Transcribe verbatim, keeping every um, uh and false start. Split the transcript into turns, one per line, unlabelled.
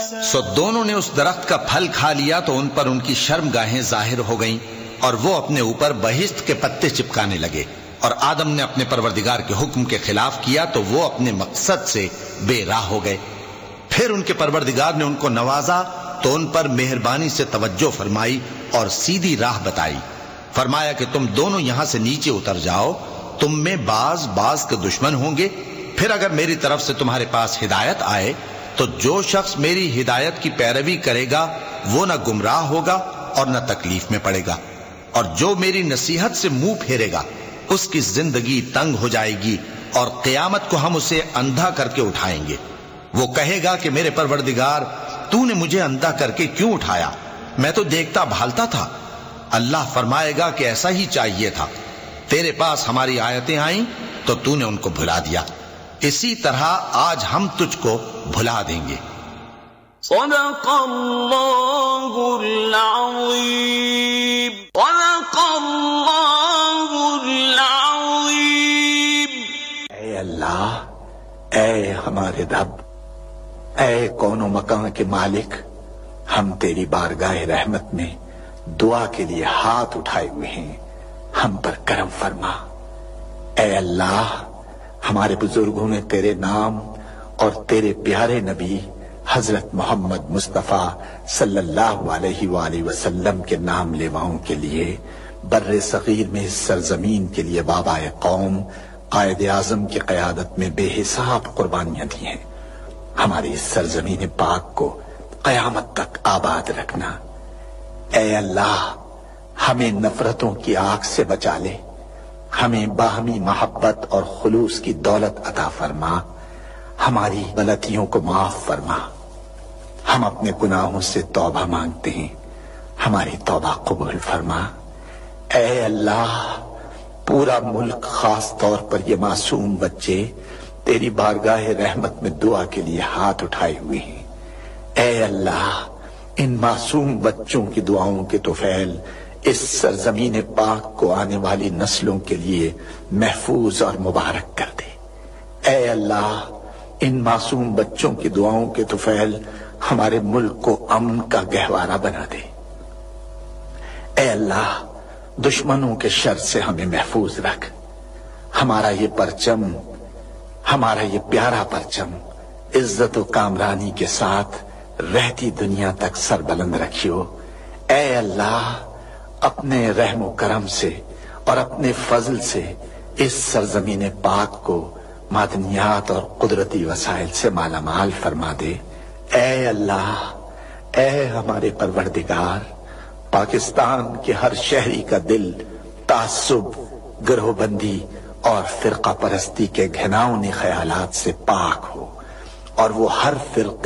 سو دونوں نے اس درخت کا پھل کھا لیا تو ان پر ان کی شرم گاہیں ظاہر ہو گئیں اور وہ اپنے اوپر بہشت کے پتے چپکانے لگے، اور آدم نے اپنے پروردگار کے حکم کے خلاف کیا تو وہ اپنے مقصد سے بے راہ ہو گئے۔ پھر ان کے پروردگار نے ان کو نوازا تو ان پر مہربانی سے توجہ فرمائی اور سیدھی راہ بتائی۔ فرمایا کہ تم دونوں یہاں سے نیچے اتر جاؤ، تم میں بعض بعض کے دشمن ہوں گے، پھر اگر میری طرف سے تمہارے پاس ہدایت آئے تو جو شخص میری ہدایت کی پیروی کرے گا وہ نہ گمراہ ہوگا اور نہ تکلیف میں پڑے گا، اور جو میری نصیحت سے منہ پھیرے گا اس کی زندگی تنگ ہو جائے گی، اور قیامت کو ہم اسے اندھا کر کے اٹھائیں گے۔ وہ کہے گا کہ میرے پروردگار تو نے مجھے اندھا کر کے کیوں اٹھایا، میں تو دیکھتا بھالتا تھا۔ اللہ فرمائے گا کہ ایسا ہی چاہیے تھا، تیرے پاس ہماری آیتیں آئیں تو تو نے ان کو بھلا دیا، اسی طرح آج ہم تجھ کو بھلا دیں گے۔
صدق اللہ العظیم، صدق اللہ العظیم۔
اے اللہ، اے ہمارے رب، اے کون و مکان کے مالک، ہم تیری بارگاہ رحمت میں دعا کے لیے ہاتھ اٹھائے ہوئے ہیں، ہم پر کرم فرما۔ اے اللہ، ہمارے بزرگوں نے تیرے نام اور تیرے پیارے نبی حضرت محمد مصطفیٰ صلی اللہ علیہ وآلہ وسلم کے نام لیواؤں کے لیے بر صغیر میں اس سرزمین کے لیے بابائے قوم قائد اعظم کی قیادت میں بے حساب قربانیاں دی ہیں۔ ہماری اس سرزمین پاک کو قیامت تک آباد رکھنا۔ اے اللہ، ہمیں نفرتوں کی آگ سے بچا لے، ہمیں باہمی محبت اور خلوص کی دولت عطا فرما، ہماری غلطیوں کو معاف فرما۔ ہم اپنے گناہوں سے توبہ مانگتے ہیں، ہماری توبہ قبول فرما۔ اے اللہ، پورا ملک خاص طور پر یہ معصوم بچے تیری بارگاہ رحمت میں دعا کے لیے ہاتھ اٹھائے ہوئے ہیں۔ اے اللہ، ان معصوم بچوں کی دعاؤں کے طفیل اس سرزمین پاک کو آنے والی نسلوں کے لیے محفوظ اور مبارک کر دے۔ اے اللہ، ان معصوم بچوں کی دعاؤں کے طفیل ہمارے ملک کو امن کا گہوارہ بنا دے۔ اے اللہ، دشمنوں کے شر سے ہمیں محفوظ رکھ۔ ہمارا یہ پرچم، ہمارا یہ پیارا پرچم عزت و کامرانی کے ساتھ رہتی دنیا تک سربلند رکھیو۔ اے اللہ، اپنے رحم و کرم سے اور اپنے فضل سے اس سرزمین پاک کو معدنیات اور قدرتی وسائل سے مالا مال فرما دے۔ اے اللہ، اے ہمارے پروردگار، پاکستان کے ہر شہری کا دل تعصب، گروہ بندی اور فرقہ پرستی کے گھناؤنی خیالات سے پاک ہو، اور وہ ہر فرقے